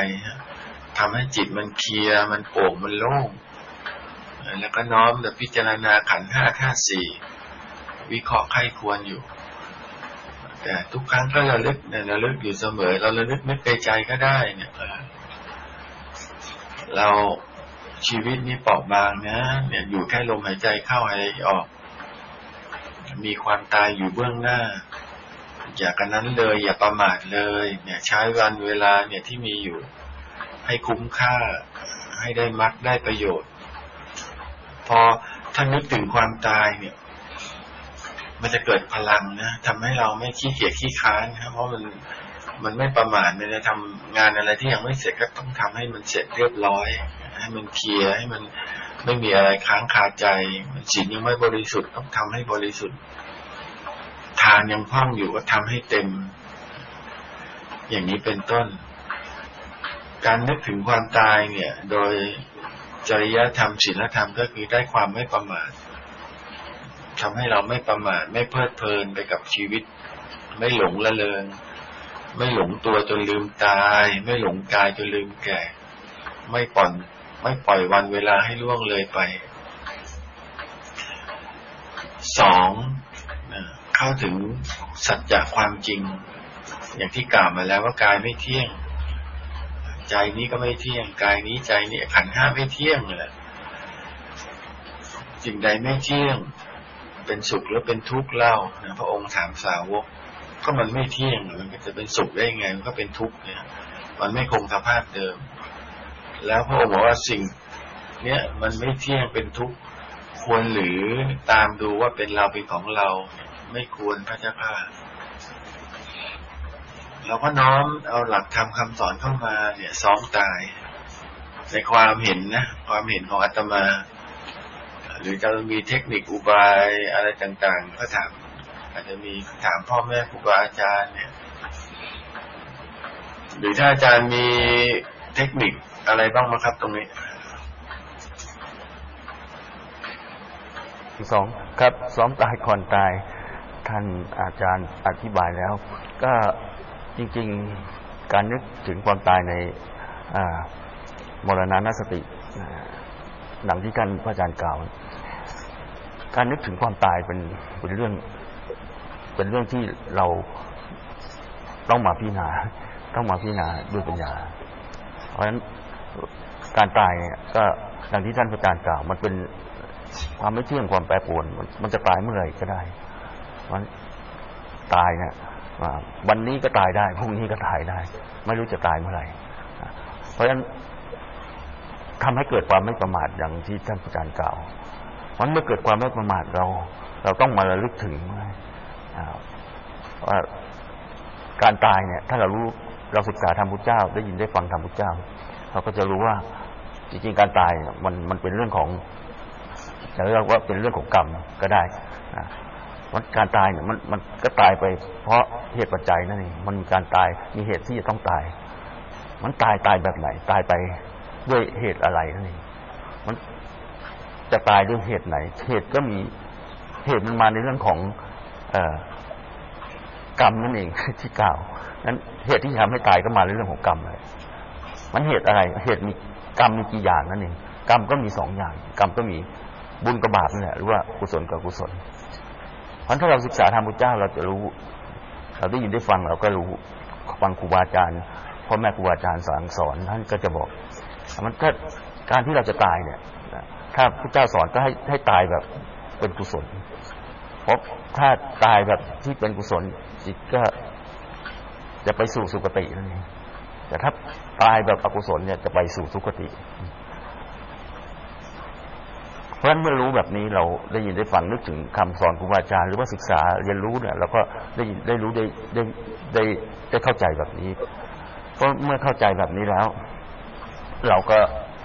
ทำให้จิตมันเคลียร์มันโปร่งมันโล่งแล้วก็น้อมแต่พิจารณาขันธ์ห้าธาตุสี่วิเคราะห์ไข้ควรอยู่แต่ทุกครั้งก็ระลึกอยู่เสมอเราระลึกนึกในใจก็ได้เนี่ยเราชีวิตนี้เปราะบางนะเนี่ยอยู่แค่ลมหายใจเข้าหายใจออกมีความตายอยู่เบื้องหน้าอย่ากันนั้นเลยอย่าประมาทเลยเนี่ยใช้วันเวลาเนี่ยที่มีอยู่ให้คุ้มค่าให้ได้มรรคได้ประโยชน์พอถ้านึกถึงความตายเนี่ยมันจะเกิดพลังนะทำให้เราไม่ขี้เกียจขี้ค้านครับเพราะมันไม่ประมาทมันจะทำงานอะไรที่ยังไม่เสร็จก็ต้องทำให้มันเสร็จเรียบร้อยให้มันเคลียร์ให้มันไม่มีอะไรค้างคาใจศีลยังไม่บริสุทธิ์ต้องทำให้บริสุทธิ์ทานยังพร่องอยู่ก็ทำให้เต็มอย่างนี้เป็นต้นการนึกถึงความตายเนี่ยโดยจริยธรรมศีลธรรมก็คือได้ความไม่ประมาททำให้เราไม่ประมาทไม่เพลิดเพลินไปกับชีวิตไม่หลงละเลงไม่หลงตัวจนลืมตายไม่หลงกายจนลืมแก่ไม่ปล่อยวันเวลาให้ล่วงเลยไปสองเข้าถึงสัจจะความจริงอย่างที่กล่าวมาแล้วว่ากายไม่เที่ยงใจนี้ก็ไม่เที่ยงกายนี้ใจนี้ขันธ์ห้าไม่เที่ยงเลยสิ่งใดไม่เที่ยงเป็นสุขหรือเป็นทุกข์เล่าพระองค์ถามสาวกก็มันไม่เที่ยงมันจะเป็นสุขได้ไงมันก็เป็นทุกข์เนี่ยมันไม่คงสภาพเดิมแล้วพระองค์บอกว่าสิ่งเนี้ยมันไม่เที่ยงเป็นทุกข์ควรหรือตามดูว่าเป็นเราเป็นของเราไม่ควรพระเจ้าค่ะเราก็น้อมเอาหลักธรรมคำสอนเข้ามาเนี่ยซ้อมตายในความเห็นนะความเห็นของอาตมาหรือจะมีเทคนิคอุบายอะไรต่างๆก็ถามอาจจะมีถามพ่อแม่ครูบาอาจารย์เนี่ยหรือถ้าอาจารย์มีเทคนิคอะไรบ้างไหมครับตรงนี้สองครับซ้อมตายก่อนตายท่านอาจารย์อธิบายแล้วก็จริงๆการนึกถึงความตายในมรณาสติหลังที่ท่านพระอาจารย์กล่าวการนึกถึงความตายเป็นเรื่องที่เราต้องมาพิจารณาด้วยปัญญาเพราะฉะนั้นการตายก็อย่างที่ท่านพระอาจารย์กล่าวมันเป็นความไม่เที่ยงความแปรปรวนมันจะตายเมื่อไหร่ก็ได้มันตายเนี่ยวันนี้ก็ตายได้พรุ่งนี้ก็ตายได้ไม่รู้จะตายเมื่อไหร่เพราะฉะนั้นทำให้เกิดความไม่ประมาทอย่างที่ท่านอาจารย์กล่าวมันเมื่อเกิดความไม่ประมาทเราต้องมาระลึกถึงว่าการตายเนี่ยถ้าเราศึกษาธรรมพุทธเจ้าได้ยินได้ฟังธรรมพุทธเจ้าเราก็จะรู้ว่าจริงๆการตายมันเป็นเรื่องของจะเรียกว่าเป็นเรื่องของกรรมก็ได้การตายเนี่ยมันก็ตายไปเพราะเหตุปัจจัยนั่นเองมันมีการตายมีเหตุที่จะต้องตายมันตายแบบไหนตายไปด้วยเหตุอะไรนั่นเองมันจะตายด้วยเหตุไหนเหตุก็มีเหตุมันมาในเรื่องของกรรมนั่นเองที่กล่าวนั้นเหตุที่ทำให้ตายก็มาในเรื่องของกรรมเลยมันเหตุอะไรเหตุมีกรรมมีกี่อย่างนั่นเองกรรมก็มีสองอย่างกรรมก็มีบุญกับบาปนี่แหละหรือว่ากุศลกับอกุศลเพราะถ้าเราศึกษาธรรมพุทธเจ้าเราจะรู้เราได้ยินได้ฟังเราก็รู้ฟังครูบาอาจารย์พ่อแม่ครูบาอาจารย์สั่งสอนท่านก็จะบอกมันก็การที่เราจะตายเนี่ยถ้าพระเจ้าสอนก็ให้ตายแบบเป็นกุศลเพราะถ้าตายแบบที่เป็นกุศลจิตก็จะไปสู่สุคตินั่นเองแต่ถ้าตายแบบอกุศลเนี่ยจะไปสู่ทุกขติเพราะฉะนั้นเมื่อรู้แบบนี้เราได้ยินได้ฟังนึกถึงคำสอนครูบาอาจารย์หรือว่าศึกษาเรียนรู้เนี่ยเราก็ได้รู้ได้เข้าใจแบบนี้เพราะเมื่อเข้าใจแบบนี้แล้วเราก็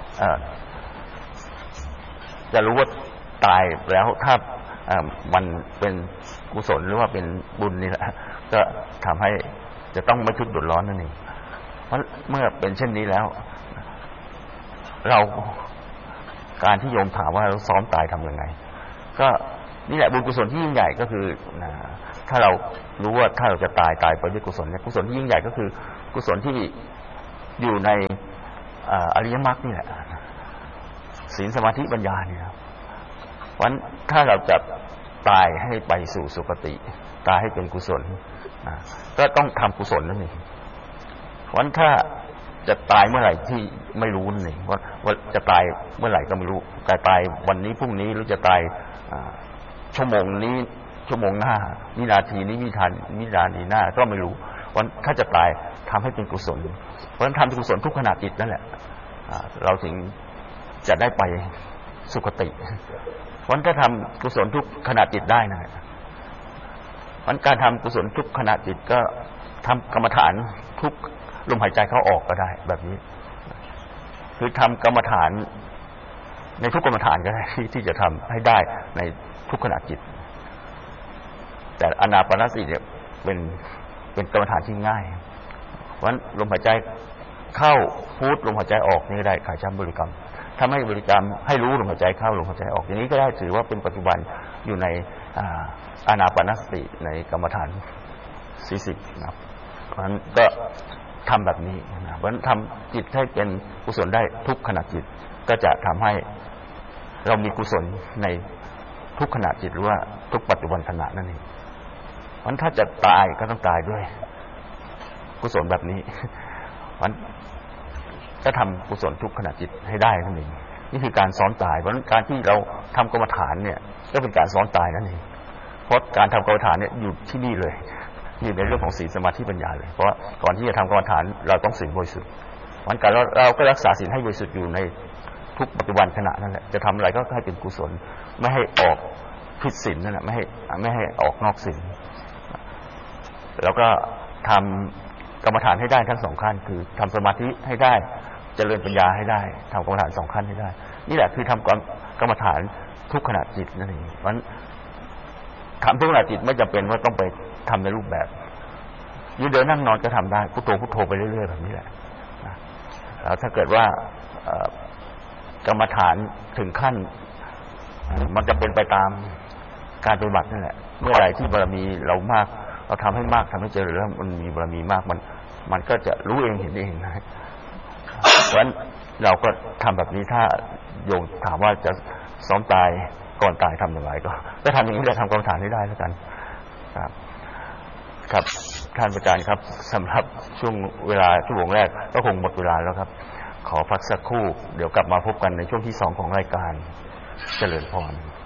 จะรู้ว่าตายแล้วถ้ามันเป็นกุศลหรือว่าเป็นบุญนี่แหละก็ทำให้จะต้องไม่ทุกข์เดือดร้อนนั่นเองเพราะเมื่อเป็นเช่นนี้แล้วเราการที่โยมถามว่าเราซ้อมตายทำยังไงก็นี่แหละบุญกุศลที่ยิ่งใหญ่ก็คือถ้าเรารู้ว่าถ้าเราจะตายไปด้วยกุศลเนี่ยกุศลที่ยิ่งใหญ่ก็คือกุศลที่อยู่ในอริยมรรคนี่แหละศีลสมาธิปัญญาเนี่ยครับเพราะฉะนั้นถ้าเราจะตายให้ไปสู่สุคติตายให้เป็นกุศลก็ต้องทำกุศลนั่นเองเพราะฉะนั้นถ้าจะตายเมื่อไหร่ที่ไม่รู้นั่นเองว่าจะตายเมื่อไหร่ก็ไม่รู้แต่ตายวันนี้พรุ่งนี้หรือจะตายชั่วโมงนี้ชั่วโมงหน้าวินาทีนี้วินาทีหน้าก็ไม่รู้วันถ้าจะตายทำให้เป็นกุศลเพราะฉะนั้นทำเป็นกุศลทุกขณะจิตนั่นแหละเราถึงจะได้ไปสุคติเพราะฉะนั้นถ้าทำกุศลทุกขณะจิตได้นะเพราะการทำกุศลทุกขณะจิตก็ทำกรรมฐานทุกลมหายใจเข้าออกก็ได้แบบนี้คือทำกรรมฐานในทุกกรรมฐานก็ได้ที่จะทำให้ได้ในทุกขณะจิตแต่อานาปานสติเนี่ยเป็นกรรมฐานที่ง่ายเพราะฉะนั้นลมหายใจเข้าพุทลมหายใจออกนี่ก็ได้ขายช้ำบริกรรมถ้าไม่บริกรรมให้รู้ลมหายใจเข้าลมหายใจออกอย่างนี้ก็ได้ถือว่าเป็นปัจจุบันอยู่ในอานาปานสติในกรรมฐาน40นะครับเพราะฉะนั้นก็ทำแบบนี้นะเพราะฉะนั้นทำจิตให้เป็นกุศลได้ทุกขณะจิตก็จะทำให้เรามีกุศลในทุกขณะจิตหรือว่าทุกปัจจุบันขณะนั่นเองเพราะฉะนั้นถ้าจะตายก็ต้องตายด้วยกุศลแบบนี้เพราะฉะนั้นก็ทำกุศลทุกขณะจิตให้ได้นั่นเองนี่คือการซ้อนตายเพราะฉะนั้นการที่เราทำกรรมฐานเนี่ยก็เป็นการซ้อนตายนั่นเองเพราะการทำกรรมฐานเนี่ยอยู่ที่นี่เลยอยู่ในเรื่องของศีลสมาธิปัญญาเลยเพราะก่อนที่จะทำกรรมฐานเราต้องศีลบริสุทธิ์วันการเราก็รักษาศีลให้บริสุทธิ์อยู่ในทุกปัจจุบันขณะนั่นแหละจะทำอะไรก็ให้เป็นกุศลไม่ให้ออกผิดศีลนั่นแหละไม่ให้ออกนอกศีลแล้วก็ทำกรรมฐานให้ได้ทั้งสองขั้นคือทำสมาธิให้ได้เจริญปัญญาให้ได้ทำกรรมฐานสองขั้นให้ได้นี่แหละคือทำกรรมฐานทุกขณะจิตนั่นเองเพราะฉะนั้นทำทุกขณะจิตไม่จำเป็นว่าต้องไปทำในรูปแบบยืนเดินนั่งนอนก็ทำได้พุทโธพุทโธไปเรื่อยๆแบบนี้แหละแล้วถ้าเกิดว่ากรรมฐานถึงขั้นมันจะเป็นไปตามการปฏิบัตินั่นแหละเมื่อไหร่ที่บารมีเรามากเราทำให้มากทำให้เจริญแล้วมันมีบารมีมากมันก็จะรู้เองเห็นเองนะเพราะฉะนั้นเราก็ทำแบบนี้ถ้าโยมถามว่าจะซ้อมตายก่อนตายทำอย่างไรก็ทำอย่างนี้แหละทำกรรมฐานให้ได้แล้วกันครับท่านอาจารย์ครับสำหรับช่วงเวลาชั่วโมงแรกก็คงหมดเวลาแล้วครับขอพักสักครู่เดี๋ยวกลับมาพบกันในช่วงที่2ของรายการเจริญพร